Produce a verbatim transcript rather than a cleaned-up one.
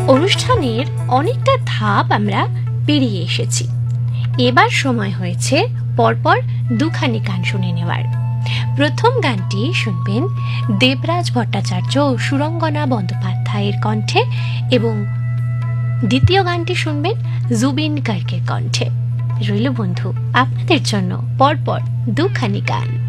অনুষ্ঠানের অনেকটা ধাপ আমরা পেরিয়ে এসেছি। এবার সময় হয়েছে পরপর দুখানি গান শুনে নেওয়ার। প্রথম গানটি শুনবেন দেবরাজ ভট্টাচার্য ও সুরঙ্গনা বন্দ্যোপাধ্যায়ের কণ্ঠে এবং দ্বিতীয় গানটি শুনবেন জুবিন গার্গের কণ্ঠে। রইল বন্ধু আপনাদের জন্য পরপর দুখানি গান।